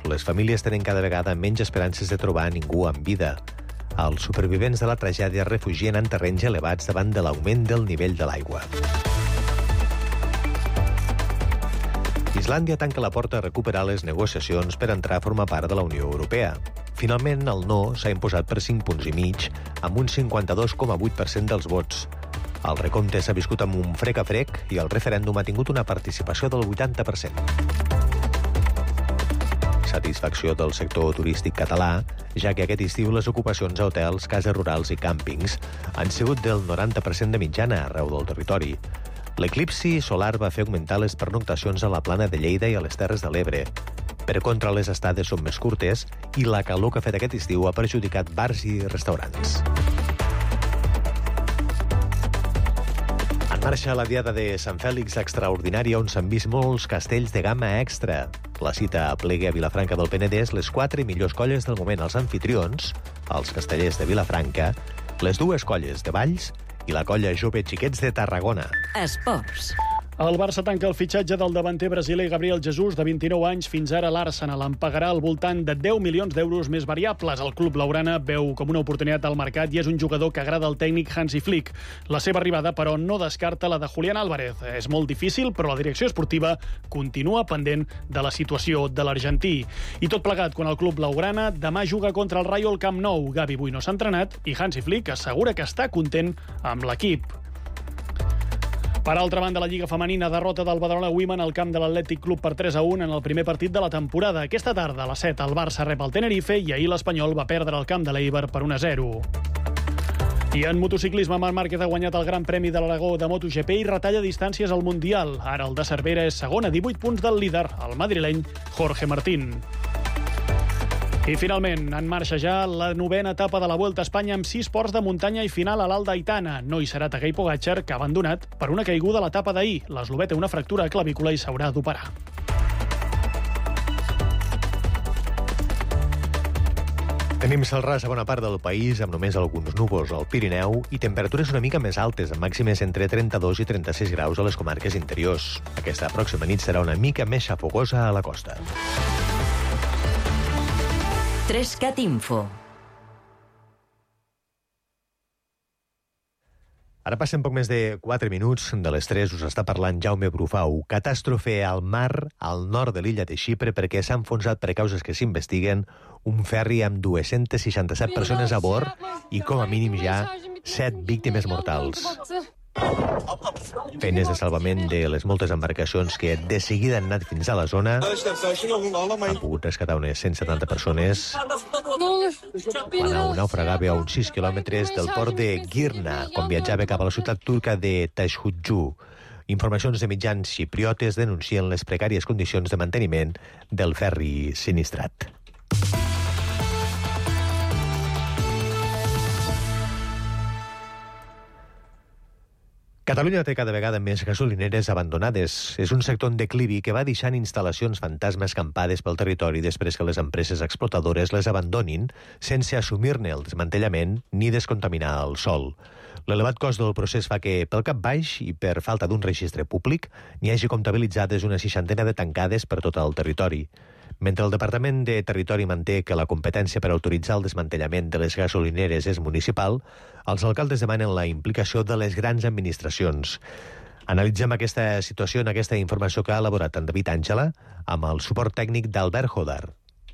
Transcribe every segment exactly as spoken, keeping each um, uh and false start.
les famílies tenen cada vegada menys esperances de trobar ningú amb vida. Els supervivents de la tragèdia es refugien en terrenys elevats davant de l'augment del nivell de l'aigua. Islàndia tanca la porta a recuperar les negociacions per entrar a formar part de la Unió Europea. Finalment, el no s'ha imposat per cinc punts i mig, amb un cinquanta-dos coma vuit per cent dels vots. El recompte s'ha viscut amb un frec a frec i el referèndum ha tingut una participació del vuitanta per cent. Satisfacció del sector turístic català, ja que aquest estiu les ocupacions a hotels, cases rurals i càmpings han sigut del noranta per cent de mitjana arreu del territori. L'eclipsi solar va fer augmentar les pernoctacions a la Plana de Lleida i a les Terres de l'Ebre. Per contra, les estades són més curtes i la calor que ha fet aquest estiu ha perjudicat bars i restaurants. En marxa la Diada de Sant Fèlix extraordinària, on s'han vist molts castells de gamma extra. La cita aplega a Vilafranca del Penedès les quatre millors colles del moment, els anfitrions, els castellers de Vilafranca, les dues colles de Valls i la colla jove Xiquets de Tarragona. Esports. El Barça tanca el fitxatge del davanter brasiler Gabriel Jesús, de vint-i-nou anys. Fins ara l'Arsenal en pagarà al voltant de deu milions d'euros més variables. El club blaugrana veu com una oportunitat al mercat i és un jugador que agrada al tècnic Hansi Flick. La seva arribada, però, no descarta la de Julián Álvarez. És molt difícil, però la direcció esportiva continua pendent de la situació de l'argentí. I tot plegat, quan el club blaugrana demà juga contra el Rayo al Camp Nou. Gavi avui no s'ha entrenat i Hansi Flick assegura que està content amb l'equip. Per altra banda, la Lliga Femenina, derrota del Badalona Women al camp de l'Atlètic Club per tres a un en el primer partit de la temporada. Aquesta tarda, a les set, el Barça rep el Tenerife i ahir l'Espanyol va perdre el camp de l'Eibar per un a zero. I en motociclisme, Marc Márquez ha guanyat el Gran Premi de l'Aragó de MotoGP i retalla distàncies al Mundial. Ara el de Cervera és segon a divuit punts del líder, el madrileny Jorge Martín. I finalment, en marxa ja la novena etapa de la Vuelta a Espanya amb sis ports de muntanya i final a l'Alt d'Aitana. No hi serà Tadej Pogačar, que ha abandonat per una caiguda a l'etapa d'ahir. L'eslovè té una fractura a clavícula i s'haurà d'operar. Tenim cel ras a bona part del país, amb només alguns núvols al Pirineu i temperatures una mica més altes, amb màximes entre trenta-dos i trenta-sis graus a les comarques interiors. Aquesta pròxima nit serà una mica més xafogosa a la costa. Trescat Info. Ara passen poc més de quatre minuts. De les tres us està parlant Jaume Brufau. Catàstrofe al mar al nord de l'illa de Xipre perquè s'ha enfonsat, per causes que s'investiguen, un ferri amb dues-centes seixanta-set persones a bord i com a mínim ja set víctimes mortals. Feines de salvament de les moltes embarcacions que de seguida han anat fins a la zona. Han pogut rescatar unes cent setanta persones. Quan el naufragava a uns sis quilòmetres del port de Girna, quan viatjava cap a la ciutat turca de Taşhutju. Informacions de mitjans xipriotes denuncien les precàries condicions de manteniment del ferri sinistrat. Catalunya té cada vegada més gasolineres abandonades. És un sector en declivi que va deixant instal·lacions fantasma escampades pel territori després que les empreses explotadores les abandonin sense assumir-ne el desmantellament ni descontaminar el sòl. L'elevat cost del procés fa que, pel cap baix i per falta d'un registre públic, n'hi hagi comptabilitzades una seixantena de tancades per tot el territori. Mentre el Departament de Territori manté que la competència per autoritzar el desmantellament de les gasolineres és municipal, els alcaldes demanen la implicació de les grans administracions. Analitzem aquesta situació en aquesta informació que ha elaborat en David Àngela amb el suport tècnic d'Albert Hodar.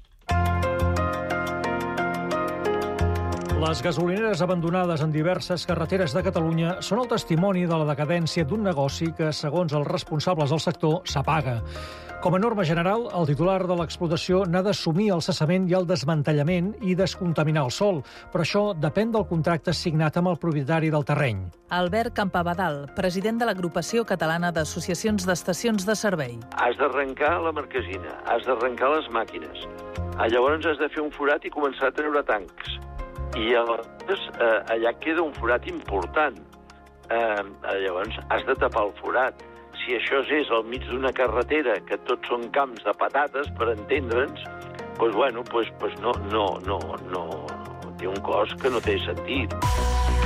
Les gasolineres abandonades en diverses carreteres de Catalunya són el testimoni de la decadència d'un negoci que, segons els responsables del sector, s'apaga. Com a norma general, el titular de l'explotació n'ha d'assumir el cessament i el desmantellament i descontaminar el sòl, però això depèn del contracte signat amb el propietari del terreny. Albert Campabadal, president de l'Agrupació Catalana d'Associacions d'Estacions de Servei. Has d'arrencar la marquesina, has d'arrencar les màquines. Llavors has de fer un forat i començar a treure tancs. I aleshores eh, allà queda un forat important. Eh, llavors has de tapar el forat. Si això és al mig d'una carretera, que tots són camps de patates, per entendre'ns, doncs, bueno, doncs, doncs no, no, no, no, té un cost que no té sentit.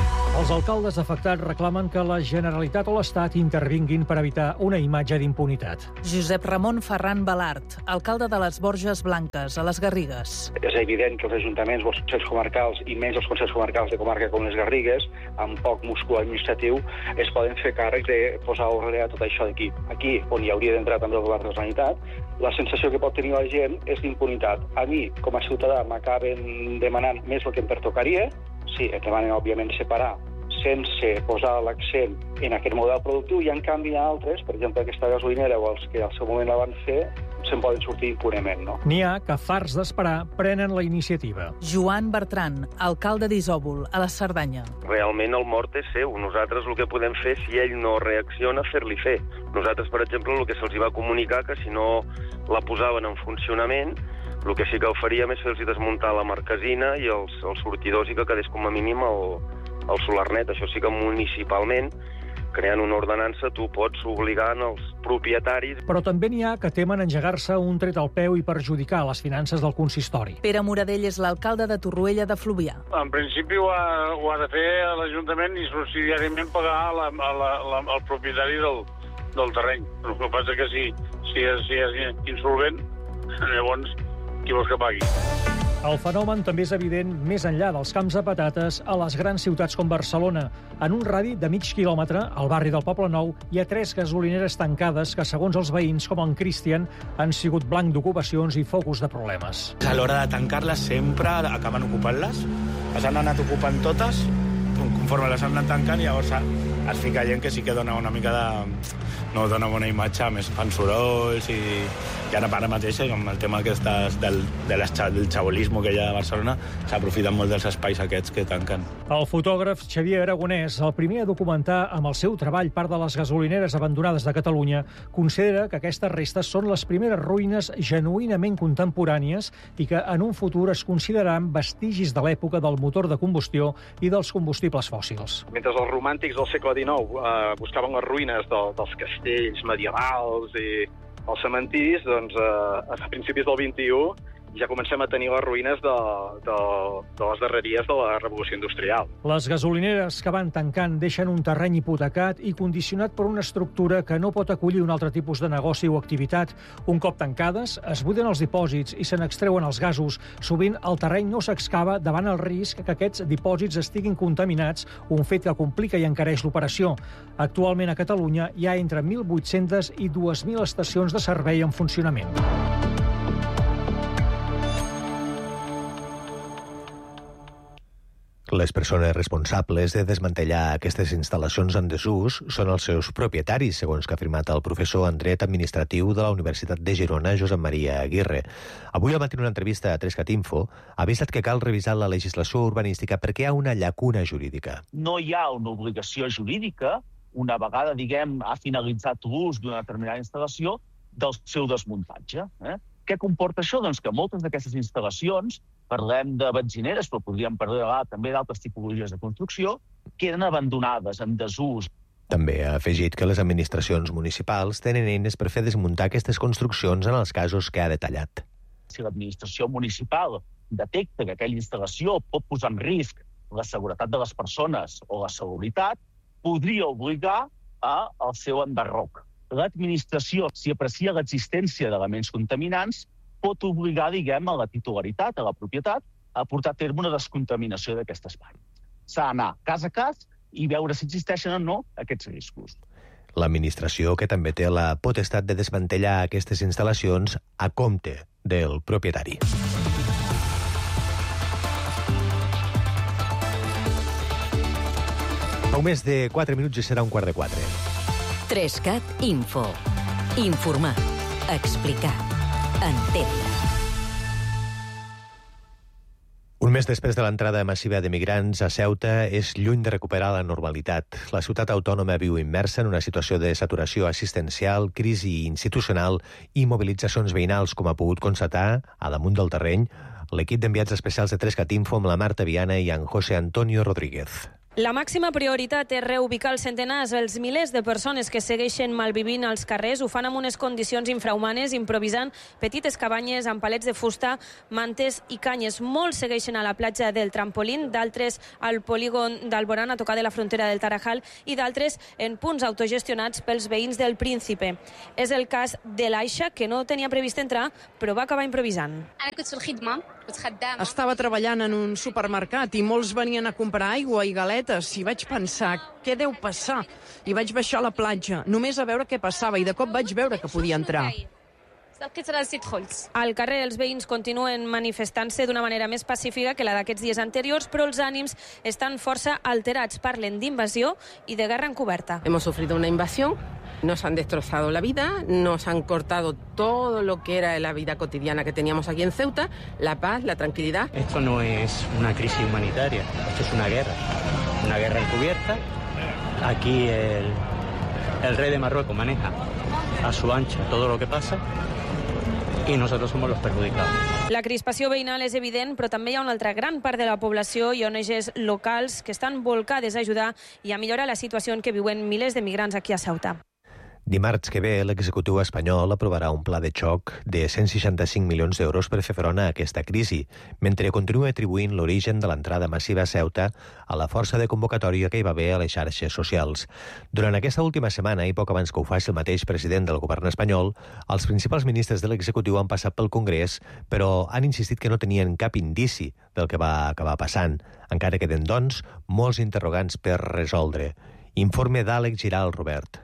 Els alcaldes afectats reclamen que la Generalitat o l'Estat intervinguin per evitar una imatge d'impunitat. Josep Ramon Ferran Balart, alcalde de les Borges Blanques, a les Garrigues. És evident que els ajuntaments, els consells comarcals i menys els consells comarcals de comarca com les Garrigues, amb poc múscul administratiu, es poden fer càrrec de posar ordre a tot això d'aquí. Aquí, on hi hauria d'entrar també el govern de la Generalitat, la sensació que pot tenir la gent és d'impunitat. A mi, com a ciutadà, m'acaben demanant més el que em pertocaria. Sí, et demanen, òbviament, separar sense posar l'accent en aquest model productiu, i en canvi altres, per exemple aquesta gasolinera o els que al seu moment la van fer, se'n poden sortir impunement, no? N'hi ha que, farts d'esperar, prenen la iniciativa. Joan Bertran, alcalde d'Isòvol, a la Cerdanya. Realment el mort és seu. Nosaltres el que podem fer, si ell no reacciona, fer-li fer. Nosaltres, per exemple, el que se'ls va comunicar, que si no la posaven en funcionament, el que sí que ho faríem és fer-los desmuntar la marquesina i els, els sortidors i que quedés com a mínim el, el solarnet. Això sí que municipalment, creant una ordenança, tu pots obligar els propietaris. Però també n'hi ha que temen engegar-se un tret al peu i perjudicar les finances del consistori. Pere Moradell és l'alcalde de Torroella de Fluvià. En principi ho ha, ho ha de fer l'Ajuntament i subsidiàriament pagar la, la, la, el propietari del, del terreny. El que passa que si, si, és, si és insolvent, llavors qui vols que pagui? El fenomen també és evident més enllà dels camps de patates a les grans ciutats com Barcelona. En un radi de mig quilòmetre, al barri del Poble Nou, hi ha tres gasolineres tancades que, segons els veïns, com en Cristian, han sigut blanc d'ocupacions i focus de problemes. A l'hora de tancar-les sempre acaben ocupant-les. Les han anat ocupant totes, conforme les han anat tancant, i llavors es fica gent que sí que dona una mica de... no dona bona imatge, més fan sorolls i ja no para mateix, com el tema que estàs del, de del xabolisme que hi ha a Barcelona, s'aprofiten molt dels espais aquests que tanquen. El fotògraf Xavier Aragonès, el primer a documentar amb el seu treball part de les gasolineres abandonades de Catalunya, considera que aquestes restes són les primeres ruïnes genuïnament contemporànies i que en un futur es consideraran vestigis de l'època del motor de combustió i dels combustibles fòssils. Mentre els romàntics del segle dinou eh, buscaven les ruïnes de, dels castells medievals i els cementiris, doncs eh, a principis del vint-i-u ja comencem a tenir les ruïnes de, de, de les darreries de la revolució industrial. Les gasolineres que van tancant deixen un terreny hipotecat i condicionat per una estructura que no pot acollir un altre tipus de negoci o activitat. Un cop tancades, es buiden els dipòsits i se n'extreuen els gasos. Sovint el terreny no s'excava davant el risc que aquests dipòsits estiguin contaminats, un fet que complica i encareix l'operació. Actualment a Catalunya hi ha entre mil vuit-centes i dues mil estacions de servei en funcionament. Les persones responsables de desmantellar aquestes instal·lacions en desús són els seus propietaris, segons que ha afirmat el professor en dret administratiu de la Universitat de Girona, Josep Maria Aguirre. Avui, al matí, en una entrevista a Trescat Info, ha avisat que cal revisar la legislació urbanística perquè hi ha una llacuna jurídica. No hi ha una obligació jurídica, una vegada, diguem, ha finalitzat l'ús d'una determinada instal·lació, del seu desmuntatge. Eh? Què comporta això? Doncs que moltes d'aquestes instal·lacions, parlem de benzineres, però podríem parlar també d'altres tipologies de construcció, queden abandonades, en desús. També ha afegit que les administracions municipals tenen eines per fer desmuntar aquestes construccions en els casos que ha detallat. Si l'administració municipal detecta que aquella instal·lació pot posar en risc la seguretat de les persones o la salubritat, podria obligar al seu enderroc. L'administració, si aprecia l'existència d'elements contaminants, pot obligar, diguem, a la titularitat, a la propietat, a portar a terme una descontaminació d'aquest espai. S'ha d'anar cas a cas i veure si existeixen o no aquests riscos. L'administració, que també té la potestat de desmantellar aquestes instal·lacions a compte del propietari. Pau més de quatre minuts i serà un quart de quatre. Trescat Info. Informar. Explicar. Entendre. Un mes després de l'entrada massiva de migrants a Ceuta és lluny de recuperar la normalitat. La ciutat autònoma viu immersa en una situació de saturació assistencial, crisi institucional i mobilitzacions veïnals, com ha pogut constatar, a damunt del terreny, l'equip d'enviats especials de Trescat Info amb la Marta Viana i en José Antonio Rodríguez. La màxima prioritat és reubicar els centenars, els milers de persones que segueixen malvivint als carrers. Ho fan amb unes condicions infrahumanes, improvisant petites cabanyes amb palets de fusta, mantes i canyes. Molts segueixen a la platja del Trampolín, d'altres al polígon d'Alborán, a tocar de la frontera del Tarajal, i d'altres en punts autogestionats pels veïns del Príncipe. És el cas de l'Aisha, que no tenia previst entrar, però va acabar improvisant. Estava treballant en un supermercat i molts venien a comprar aigua i galetes i vaig pensar, què deu passar? I vaig baixar a la platja, només a veure què passava, i de cop vaig veure que podia entrar. Al carrer els veïns continuen manifestant-se d'una manera més pacífica que la d'aquests dies anteriors, però els ànims estan força alterats. Parlen d'invasió i de guerra encoberta. Hemos sufrido una invasión. Nos han destrozado la vida, nos han cortado todo lo que era la vida cotidiana que teníamos aquí en Ceuta, la paz, la tranquilidad. Esto no es una crisis humanitaria, esto es una guerra, una guerra encubierta. Aquí el, el rey de Marruecos maneja a su ancha todo lo que pasa i nosotros somos los perjudicados. La crispació veïnal és evident, però també hi ha una altra gran part de la població i O N Ges locals que estan volcades a ajudar i a millorar la situació en què viuen milers de migrants aquí a Ceuta. Dimarts que ve, l'executiu espanyol aprovarà un pla de xoc de cent seixanta-cinc milions d'euros per fer front a aquesta crisi, mentre continua atribuint l'origen de l'entrada massiva a Ceuta a la força de convocatòria que hi va haver a les xarxes socials. Durant aquesta última setmana, i poc abans que ho faci el mateix president del govern espanyol, els principals ministres de l'executiu han passat pel Congrés, però han insistit que no tenien cap indici del que va acabar passant. Encara queden, doncs, molts interrogants per resoldre. Informe d'Àlex Giral, Robert.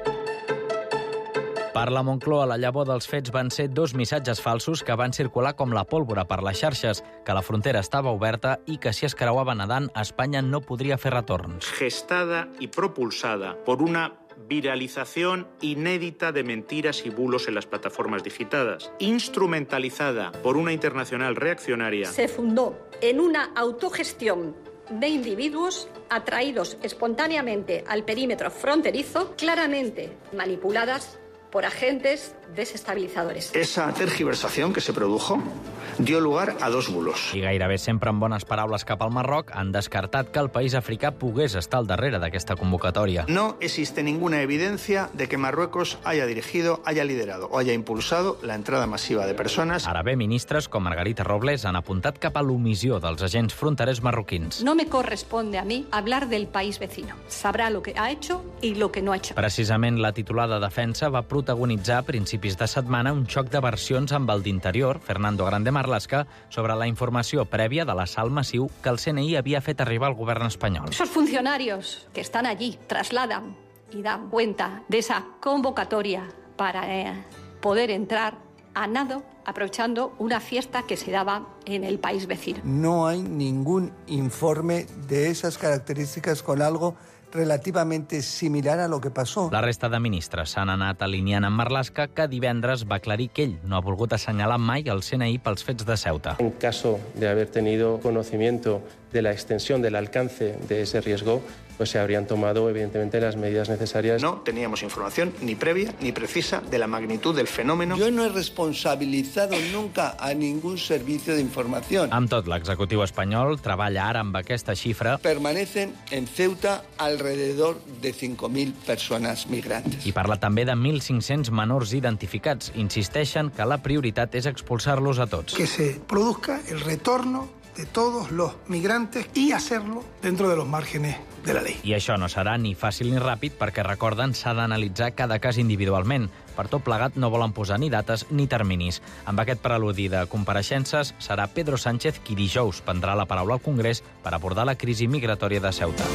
Per la Moncloa, la llavor dels fets van ser dos missatges falsos que van circular com la pólvora per les xarxes, que la frontera estava oberta i que si es creuava nedant, Espanya no podria fer retorns. Gestada y propulsada por una viralización inédita de mentiras y bulos en las plataformas digitadas, instrumentalizada por una internacional reaccionaria. Se fundó en una autogestión de individuos atraídos espontáneamente al perímetro fronterizo, claramente manipuladas por agentes desestabilizadores. Esa tergiversación que se produjo dio lugar a dos bulos. I gairebé sempre amb bones paraules cap al Marroc han descartat que el país africà pogués estar al darrere d'aquesta convocatòria. No existe ninguna evidencia de que Marruecos haya dirigido, haya liderado o haya impulsado la entrada masiva de personas. Ara bé, ministres com Margarita Robles han apuntat cap a l'omissió dels agents fronterers marroquins. No me corresponde a mí hablar del país vecino. Sabrá lo que ha hecho y lo que no ha hecho. Precisament la titular de Defensa va protagonitzar a principis de setmana un xoc de versions amb el d'Interior, Fernando Grande Marlaska, sobre la informació prèvia de l'assalt massiu que el C N I havia fet arribar al govern espanyol. Esos funcionarios que están allí trasladan y dan cuenta de esa convocatoria para eh, poder entrar a nado, aprovechando una fiesta que se daba en el país vecino. No hay ningún informe de esas características con algo relativamente similar a lo que pasó. La resta de ministres s'han anat alineant amb Marlaska, que divendres va aclarir que ell no ha volgut assenyalar mai el C N I pels fets de Ceuta. En caso de haber tenido conocimiento de la extensión del alcance de ese riesgo, pues se habrían tomado, evidentemente, las medidas necesarias. No teníamos información ni previa ni precisa de la magnitud del fenómeno. Yo no he responsabilizado nunca a ningún servicio de información. Amb tot, l'executiu espanyol treballa ara amb aquesta xifra. Permanecen en Ceuta alrededor de cinco mil personas migrantes. I parla també de mil cinc-cents menors identificats. Insisteixen que la prioritat és expulsar-los a tots. Que se produzca el retorno de todos los migrantes y hacerlo dentro de los márgenes de la ley. I això no serà ni fàcil ni ràpid perquè, recorden, s'ha d'analitzar cada cas individualment. Per tot plegat no volen posar ni dates ni terminis. Amb aquest preludi de compareixences serà Pedro Sánchez qui dijous prendrà la paraula al Congrés per abordar la crisi migratòria de Ceuta.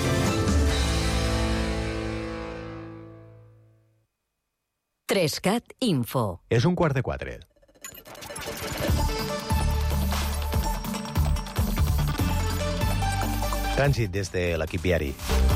Trescat Info. És un quart de quatre. Trànsit des de l'equip viari.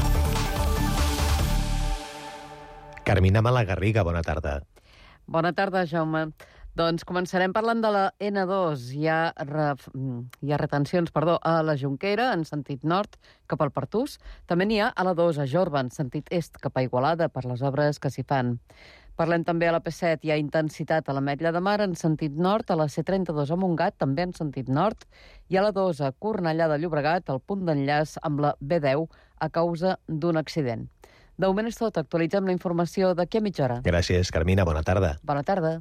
Carmina Malagarriga, bona tarda. Bona tarda, Jaume. Doncs començarem parlant de la ena dos. Hi ha, re... Hi ha retencions perdó, a la Jonquera, en sentit nord, cap al Pertús. També n'hi ha a la dos, a Jorba, en sentit est, cap a Igualada, per les obres que s'hi fan. Parlem també a la P set, hi ha intensitat a l'Ametlla de Mar en sentit nord, a la C trenta-dos a Montgat, també en sentit nord, i a la dos a Cornellà de Llobregat, al punt d'enllaç amb la B deu a causa d'un accident. De moment és tot. Actualitzem la informació d'aquí a mitja hora. Gràcies, Carmina. Bona tarda. Bona tarda.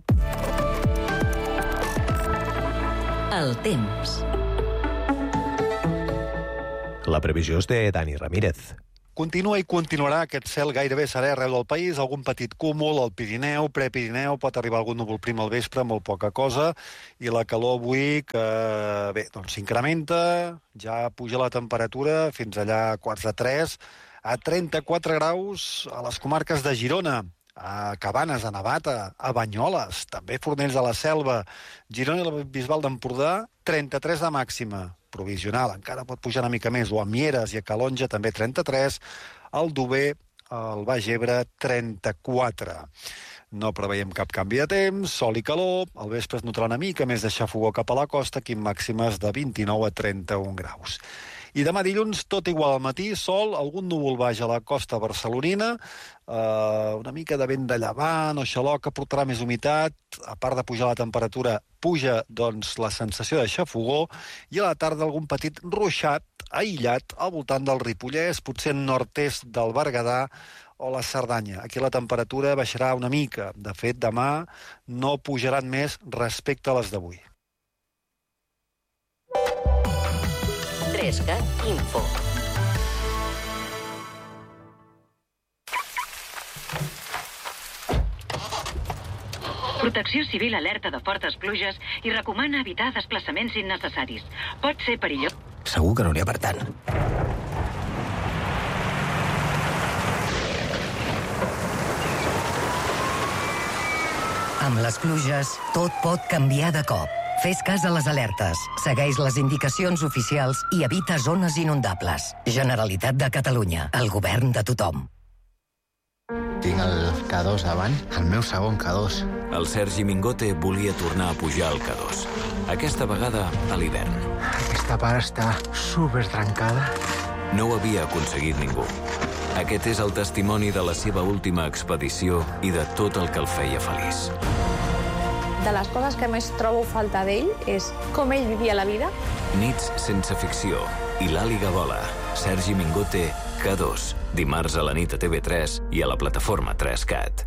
El temps. La previsió és de Dani Ramírez. Continua i continuarà aquest cel gairebé serè arreu del país, algun petit cúmul al Pirineu, Prepirineu, pot arribar algun núvol prim al vespre, molt poca cosa, i la calor avui que, bé, doncs s'incrementa, ja puja la temperatura fins allà a quarts de tres, a trenta-quatre graus a les comarques de Girona, a Cabanes, a Navata, a Banyoles, també Fornells de la Selva, Girona i la Bisbal d'Empordà, trenta-tres de màxima, provisional, encara pot pujar una mica més, o a Mieres i a Calonja també trenta-tres, al Dober, al Baix Ebre, trenta-quatre. No preveiem cap canvi de temps, sol i calor, al vespre es notarà una mica més de xafogor cap a la costa, aquí amb màximes de vint-i-nou a trenta-un graus. I demà dilluns, tot igual al matí, sol, algun núvol baix a la costa barcelonina, eh, una mica de vent de llevant o xaloc que portarà més humitat, a part de pujar la temperatura, puja doncs, la sensació de xafogor, i a la tarda algun petit ruixat aïllat al voltant del Ripollès, potser en nord-est del Berguedà o la Cerdanya. Aquí la temperatura baixarà una mica. De fet, demà no pujaran més respecte a les d'avui. trescat Info. Protecció Civil alerta de fortes pluges i recomana evitar desplaçaments innecessaris. Pot ser perillós. Segur que no n'hi ha per tant. Amb les pluges, tot pot canviar de cop. Fes cas a les alertes, segueix les indicacions oficials i evita zones inundables. Generalitat de Catalunya, el govern de tothom. Tinc el K dos davant, el meu segon K dos. El Sergi Mingote volia tornar a pujar al K dos. Aquesta vegada a l'hivern. Aquesta part està super trencada. No ho havia aconseguit ningú. Aquest és el testimoni de la seva última expedició i de tot el que el feia feliç. De les coses que més trobo falta d'ell és com ell vivia la vida. Nits sense ficció i l'Àliga vola. Sergi Mingote, K dos. Dimarts a la nit a T V tres i a la plataforma tres cat.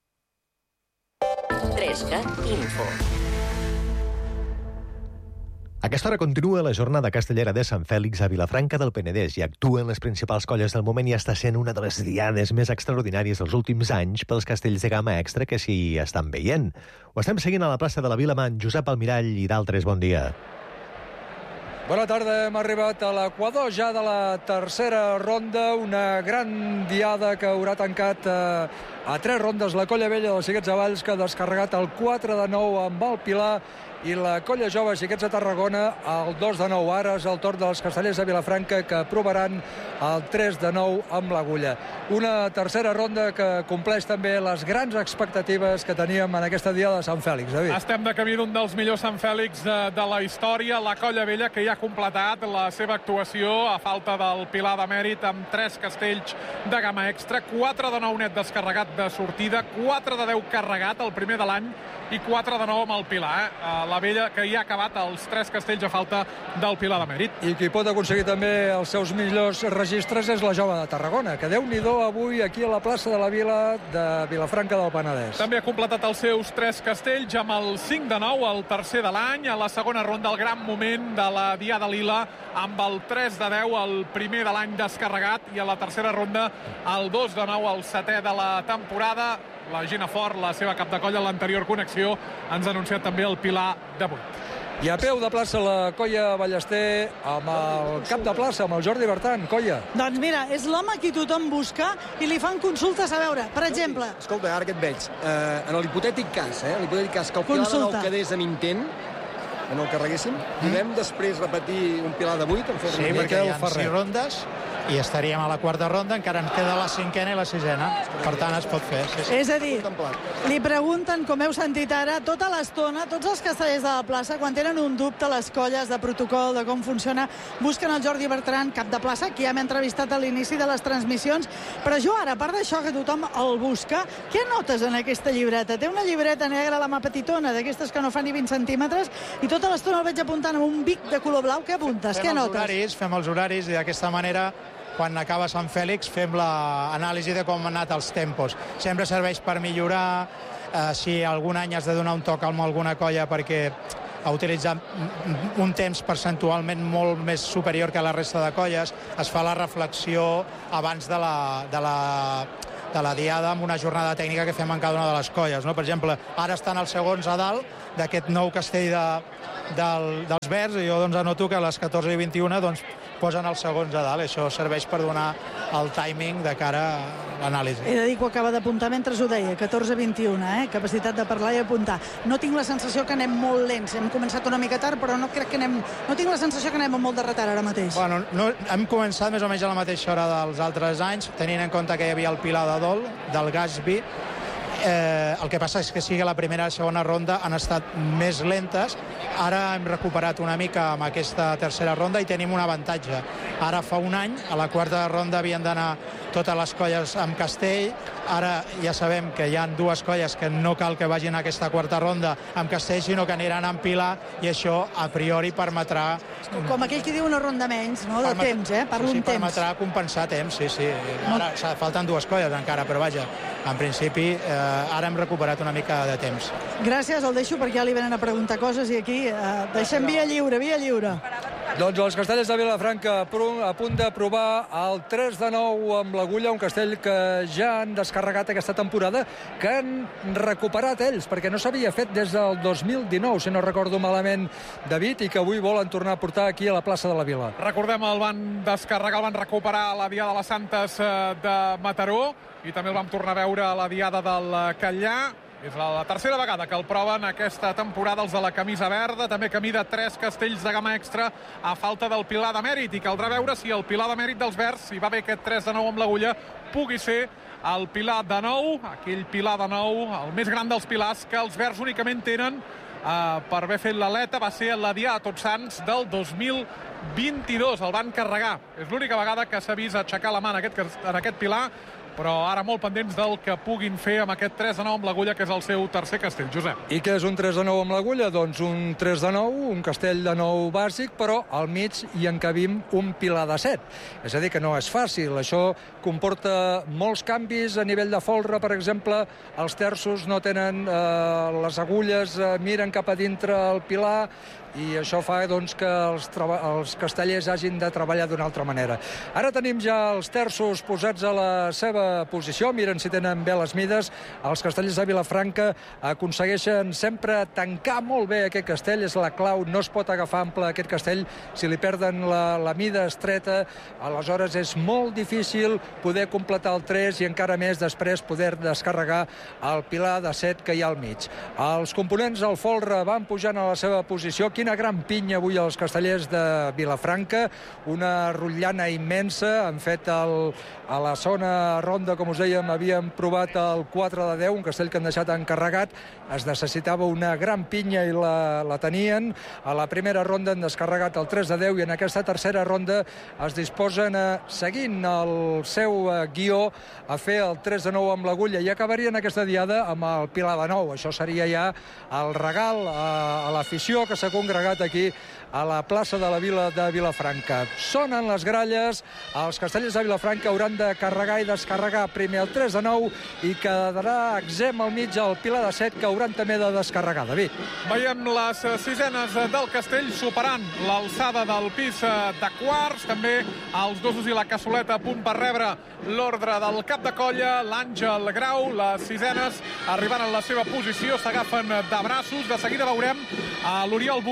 tres cat Info. A aquesta hora continua la jornada castellera de Sant Fèlix a Vilafranca del Penedès i actuen les principals colles del moment i està sent una de les diades més extraordinàries dels últims anys pels castells de gamma extra que s'hi estan veient. Ho estem seguint a la plaça de la Vila amb Josep Almirall i d'altres. Bon dia. Bona tarda, hem arribat a l'equador ja de la tercera ronda, una gran diada que haurà tancat eh, a tres rondes la colla vella dels Xiquets de Valls, que ha descarregat el quatre de nou amb el Pilar, i la colla jove Xiquets de Tarragona el dos de nou. Ara és el torn dels castellers de Vilafranca, que provaran el tres de nou amb l'Agulla. Una tercera ronda que compleix també les grans expectatives que teníem en aquesta diada de Sant Fèlix. David. Estem de camí d'un dels millors Sant Fèlix de, de la història, la colla vella, que ja ha completat la seva actuació a falta del Pilar de Mèrit amb tres castells de gamma extra, quatre de nou net descarregat de sortida, quatre de deu carregat, el primer de l'any, i quatre de nou amb el Pilar. Eh? La vella que ja ha acabat els tres castells a falta del Pilar de Mèrit. I qui pot aconseguir també els seus millors registres és la jove de Tarragona, que Déu-n'hi-do avui aquí a la plaça de la Vila de Vilafranca del Penedès. També ha completat els seus tres castells amb el cinc de nou, el tercer de l'any. A la segona ronda, el gran moment de la Diada Lila, amb el tres de deu, el primer de l'any descarregat, i a la tercera ronda, el dos de nou, el setè de la temporada. La Gina Fort, la seva cap de colla, l'anterior connexió, ens ha anunciat també el Pilar de vuit. I a peu de plaça la colla Ballester amb el cap de plaça, amb el Jordi Bertran. Colla. Doncs mira, és l'home qui tothom busca i li fan consultes a veure. Per exemple... Escolta, ara que et veig, eh, en l'hipotètic cas, eh, l'hipotètic cas que el Pilar de nou quedés en intent, en el carreguéssim. Podem després repetir un pilar de vuit? Sí, perquè hi ha sis rondes i estaríem a la quarta ronda, encara en queda la cinquena i la sisena. Per tant, es pot fer. Sí, sí. És a dir, li pregunten, com heu sentit ara, tota l'estona, tots els castellers de la plaça, quan tenen un dubte a les colles de protocol, de com funciona, busquen el Jordi Bertran, cap de plaça, que ja m'he entrevistat a l'inici de les transmissions. Però jo ara, a part d'això que tothom el busca, què notes en aquesta llibreta? Té una llibreta negra, la mà petitona, d'aquestes que no fa ni vint centímetres, i tota l'estona el veig apuntant amb un bic de color blau. Què apuntes? Fem què els notes? Horaris, fem els horaris i d'aquesta manera, quan acaba Sant Fèlix, fem l'anàlisi de com han anat els tempos. Sempre serveix per millorar, eh, si algun any has de donar un toc a alguna colla perquè ha utilitzat un temps percentualment molt més superior que la resta de colles, es fa la reflexió abans de la, de la, de la diada amb una jornada tècnica que fem en cada una de les colles. No? Per exemple, ara estan els segons a dalt d'aquest nou castell de, del, dels Verds, i jo doncs, anoto que a les catorze i vint-i-una doncs, posen els segons a dalt. Això serveix per donar el timing de cara a l'anàlisi. He de dir que ho acaba d'apuntar mentre ho deia, catorze vint-i-una, eh? Capacitat de parlar i apuntar. No tinc la sensació que anem molt lents. Hem començat una mica tard, però no crec que anem... No tinc la sensació que anem amb molt de retard ara mateix. Bueno, no, hem començat més o menys a la mateixa hora dels altres anys, tenint en compte que hi havia el Pilar de Dol, del Gatsby. Eh, el que passa és que sigui la primera i la segona ronda han estat més lentes. Ara hem recuperat una mica amb aquesta tercera ronda i tenim un avantatge. Ara fa un any, a la quarta ronda havien d'anar totes les colles amb castell. Ara ja sabem que hi ha dues colles que no cal que vagin a aquesta quarta ronda amb castell, sinó que aniran amb pilar, i això a priori permetrà... Com aquell que diu una ronda menys, no?, de permet... temps, eh? Parlo sí, sí, un temps. permetrà compensar temps, sí, sí. Ara falten dues colles encara, però vaja, en principi eh, ara hem recuperat una mica de temps. Gràcies, el deixo perquè ja li venen a preguntar coses i aquí eh, deixem via lliure, via lliure. Doncs els castellers de Vilafranca a punt de provar el tres de nou amb l'Agulla, un castell que ja han descarregat aquesta temporada, que han recuperat ells, perquè no s'havia fet des del dos mil dinou, si no recordo malament, David, i que avui volen tornar a portar aquí a la plaça de la Vila. Recordem, el van descarregar, el van recuperar a la Diada de les Santes de Mataró, i també el vam tornar a veure a la Diada del Catllà. És la tercera vegada que el proven aquesta temporada els de la camisa verda, també camí de tres castells de gamma extra a falta del Pilar de Mèrit, i caldrà veure si el Pilar de Mèrit dels Verds, si va bé aquest tres de nou amb l'Agulla, pugui ser el Pilar de nou, aquell Pilar de nou, el més gran dels pilars que els Verds únicament tenen eh, per haver fet l'aleta, va ser la Diada de Tots Sants del dos mil vint-i-dos, el van carregar. És l'única vegada que s'ha vist aixecar la mà en aquest, en aquest Pilar, però ara molt pendents del que puguin fer amb aquest tres de nou amb l'Agulla, que és el seu tercer castell. Josep. I què és un tres de nou amb l'Agulla? Doncs un tres de nou, un castell de nou bàsic, però al mig hi encabim un pilar de set. És a dir, que no és fàcil. Això comporta molts canvis a nivell de folre, per exemple. Els terços no tenen eh, les agulles, eh, miren cap a dintre el pilar, i això fa doncs, que els, els castellers hagin de treballar d'una altra manera. Ara tenim ja els terços posats a la seva posició, miren si tenen bé les mides. Els castellers de Vilafranca aconsegueixen sempre tancar molt bé aquest castell, és la clau, no es pot agafar ample aquest castell. Si li perden la, la mida estreta, aleshores és molt difícil poder completar el tres i encara més després poder descarregar el pilar de set que hi ha al mig. Els components del folre van pujant a la seva posició. Quina gran pinya avui els castellers de Vilafranca, una rotllana immensa. Han fet el, a la zona ronda, com us dèiem, havíem provat el quatre de deu, un castell que han deixat encarregat. Es necessitava una gran pinya i la, la tenien. A la primera ronda han descarregat el tres de deu i en aquesta tercera ronda es disposen a, seguint el seu guió, a fer el tres de nou amb l'Agulla, i acabarien aquesta diada amb el pilar de nou. Això seria ja el regal a, a l'afició que s'ha congregat aquí a la plaça de la Vila de Vilafranca. Sonen les gralles, els castellers de Vilafranca hauran de carregar i descarregar primer el tres de nou i quedarà exempt al mig el pilar de set, que hauran també de descarregar. David. Veiem les sisenes del castell superant l'alçada del pis de quarts, també els dosos i la cassoleta a punt per rebre l'ordre del cap de colla, l'Àngel Grau. Les sisenes arribant a la seva posició, s'agafen de braços. De seguida veurem a l'Oriol Bové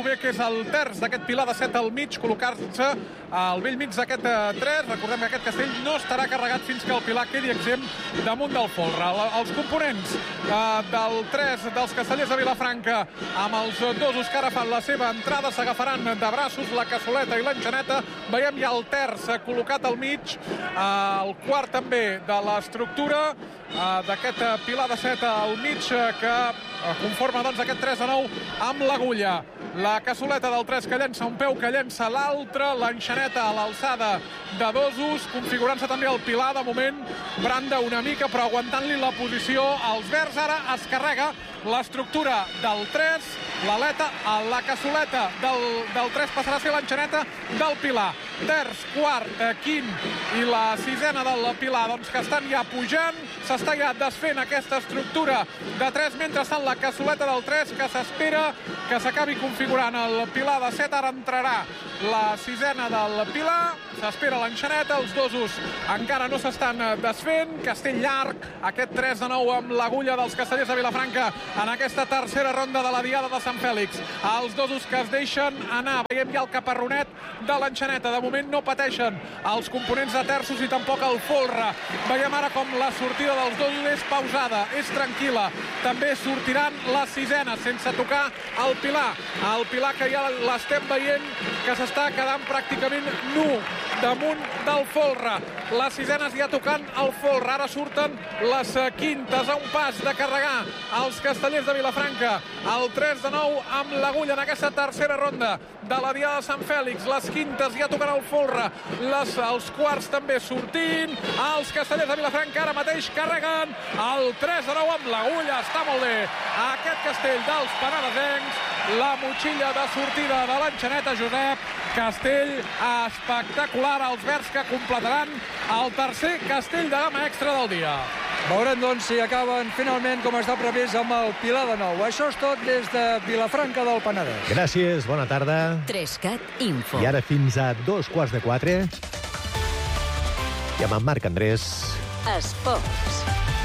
bé que és el terç d'aquest pilar de set al mig, col·locar-se al vell mig d'aquest tres. Recordem que aquest castell no estarà carregat fins que el pilar quedi exempt damunt del folre. Els components eh, del tres dels castellers de Vilafranca, amb els dosos que ara fan la seva entrada, s'agafaran de braços la cassoleta i l'enxaneta. Veiem ja el terç col·locat al mig, eh, el quart també de l'estructura eh, d'aquest pilar de set al mig eh, que conforma doncs aquest tres a nou amb l'agulla. La cassoleta del tres que llença un peu, que llença l'altre, l'enxaneta a l'alçada de dosos, configurant-se també el pilar. De moment branda una mica, però aguantant-li la posició als verds. Ara es carrega l'estructura del tres, l'aleta, la cassoleta del, del tres passarà a ser l'enxaneta del pilar. Terç, quart, quint i la sisena del pilar, doncs que estan ja pujant, s'està ja desfent aquesta estructura de tres, mentrestant la cassoleta del tres que s'espera que s'acabi configurant el pilar de set. Ara entrarà la sisena del pilar, s'espera l'enxaneta, els dosos encara no s'estan desfent. Castell llarg, aquest tres de nou amb l'agulla dels castellers de Vilafranca en aquesta tercera ronda de la diada de Sant Fèlix. Els dosos que es deixen anar, veiem ja el caparronet de l'enxaneta. De moment no pateixen els components de terços i tampoc el folre. Veiem ara com la sortida dels dosos és pausada, és tranquil·la. També sortiran les sisenes sense tocar el pilar. El pilar que ja l'estem veient que s'està quedant pràcticament nu damunt del folre. Les sisenes ja tocant el folre. Ara surten les quintes a un pas de carregar els castellers de Vilafranca. El tres de nou amb l'agulla en aquesta tercera ronda de la diada de Sant Fèlix. Les quintes ja tocant el folre. Les, els quarts també sortint. Els castellers de Vilafranca ara mateix carreguen el tres de nou amb l'agulla. Està molt bé aquest castell dels penedesencs. La motxilla de sortida de l'enxaneta, Josep. Castell espectacular. Els verds que completaran el tercer castell de gamma extra del dia. Veurem, doncs, si acaben finalment com està previst amb el pilar de nou. Això és tot des de Vilafranca del Penedès. Gràcies, bona tarda. Trescat Info. I ara fins a dos quarts de quatre. I amb en Marc Andrés. Esports.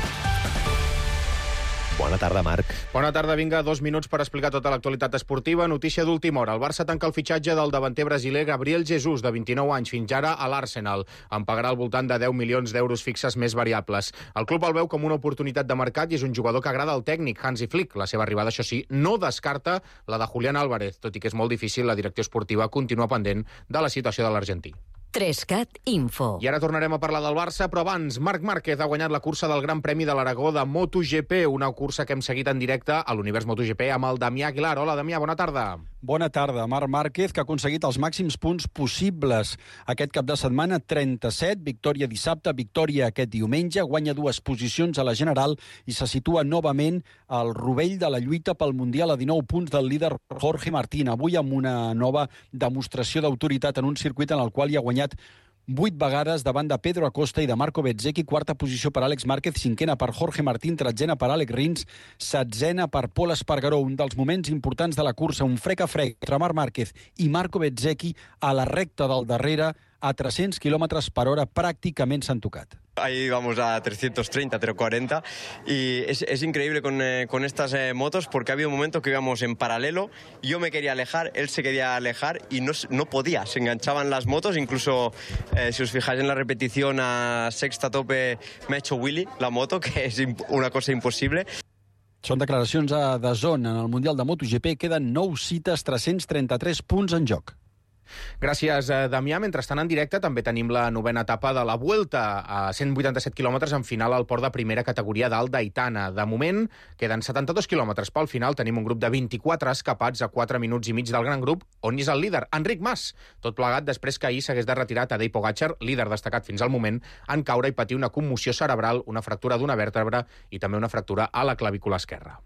Bona tarda, Marc. Bona tarda, vinga, dos minuts per explicar tota l'actualitat esportiva. Notícia d'última hora. El Barça tanca el fitxatge del davanter brasiler Gabriel Jesus, de vint-i-nou anys, fins ara a l'Arsenal. En pagarà al voltant de deu milions d'euros fixes més variables. El club el veu com una oportunitat de mercat i és un jugador que agrada al tècnic, Hansi Flick. La seva arribada, això sí, no descarta la de Julián Álvarez, tot i que és molt difícil, la direcció esportiva continua pendent de la situació de l'argentí. Trescat Info. I ara tornarem a parlar del Barça, però abans, Marc Márquez ha guanyat la cursa del Gran Premi de l'Aragó de MotoGP, una cursa que hem seguit en directe a l'univers MotoGP amb el Damià Aguilar. Hola, Damià, bona tarda. Bona tarda. Marc Márquez, que ha aconseguit els màxims punts possibles aquest cap de setmana, trenta-set, victòria dissabte, victòria aquest diumenge, guanya dues posicions a la general i se situa novament al rovell de la lluita pel Mundial a dinou punts del líder Jorge Martín, avui amb una nova demostració d'autoritat en un circuit en el qual hi ha guanyat vuit vegades davant de Pedro Acosta i de Marco Bezzecchi, quarta posició per Àlex Márquez, cinquena per Jorge Martín, tretzena per Àlex Rins, setzena per Pol Espargaró. Un dels moments importants de la cursa, un frec a frec entre Marc Márquez i Marco Bezzecchi a la recta del darrere, a tres-cents quilòmetres per hora, pràcticament s'han tocat. Ahí vamos a trescientos treinta, trescientos cuarenta y es, es increíble con, eh, con estas eh, motos porque ha habido un momento que íbamos en paralelo, yo me quería alejar, él se quería alejar y no, no podía, se enganchaban las motos, incluso eh, si os fijáis en la repetición a sexta tope me ha hecho Willy la moto, que es una cosa imposible. Són declaracions a D A Z N. En el Mundial de MotoGP queden nou cites, tres-cents trenta-tres punts en joc. Gràcies, Damià. Mentrestant, en directe també tenim la novena etapa de la Vuelta a cent vuitanta-set quilòmetres en final al port de primera categoria d'Alt d'Aitana. De moment, queden setanta-dos quilòmetres pel final. Tenim un grup de vint-i-quatre escapats a quatre minuts i mig del gran grup, on és el líder, Enric Mas. Tot plegat després que ahir s'hagués de retirar Tadej Pogačar, líder destacat fins al moment, en caure i patir una commoció cerebral, una fractura d'una vèrtebra i també una fractura a la clavícula esquerra.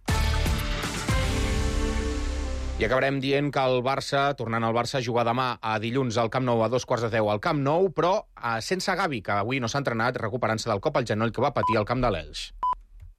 I acabarem dient que el Barça, tornant al Barça, juga demà a dilluns al Camp Nou a dos quarts de deu al Camp Nou, però sense Gavi, que avui no s'ha entrenat, recuperant-se del cop al genoll que va patir al camp de l'Elx.